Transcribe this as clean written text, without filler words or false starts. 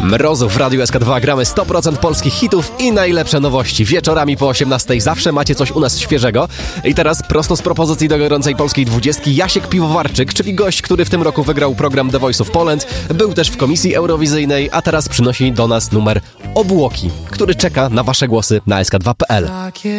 Mrozu w Radiu SK2 gramy 100% polskich hitów i najlepsze nowości. Wieczorami po 18 zawsze macie coś u nas świeżego. I teraz prosto z propozycji do gorącej polskiej 20 Jasiek Piwowarczyk, czyli gość, który w tym roku wygrał program The Voice of Poland. Był też w komisji eurowizyjnej, a teraz przynosi do nas numer Obłoki, który czeka na wasze głosy na sk2.pl.